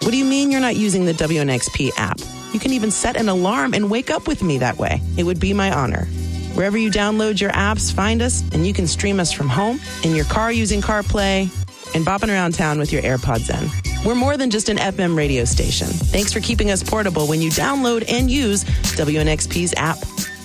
What do you mean you're not using the WNXP app? You can even set an alarm and wake up with me that way. It would be my honor. Wherever you download your apps, find us, and you can stream us from home, in your car using CarPlay, and bopping around town with your AirPods in. We're more than just an FM radio station. Thanks for keeping us portable when you download and use WNXP's app.